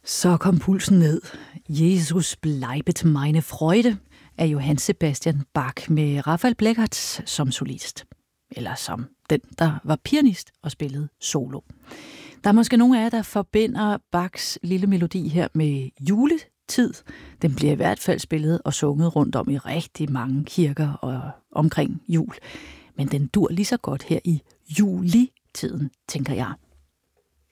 Så kom pulsen ned. Jesus bleibet meine Freude af Johann Sebastian Bach med Rafael Blekhardt som solist. Eller som den, der var pianist og spillede solo. Der er måske nogle af jer, der forbinder Bachs lille melodi her med juletid. Den bliver i hvert fald spillet og sunget rundt om i rigtig mange kirker og omkring jul. Men den dur lige så godt her i julitiden, tænker jeg.